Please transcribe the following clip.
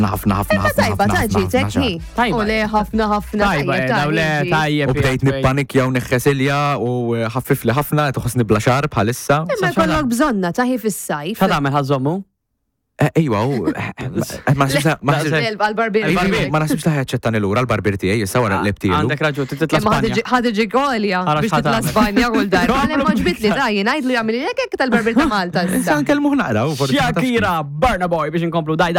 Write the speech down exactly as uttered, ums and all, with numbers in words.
ħafna ħafna ħafna. Tajba, taġġitek hi. Tajba. U le ħafna ħafna Tajba, daw le tajjeb. U bdejt nippanikja u neħħesilja u ħaffif li ħafna tħossni bla xar bħalissa. Imma jkollok bżonna taħi fis-sajf. Ta' tagħmel ħażommu? Ejwa, ma nasibx laħ ċettani l-ura l-barbir tiegħi, issa wara l-lebtilu. Għandek raġun, titla Spanja. ħadiġi għolja biex titla Spanja kull darba. Għalem maġbit li tajjin, għajdlu jgħamil li jek tal-barbir ta' Malta. San kelmu ħnaqraw. Shakira, Burna Boy biex inkomplu daj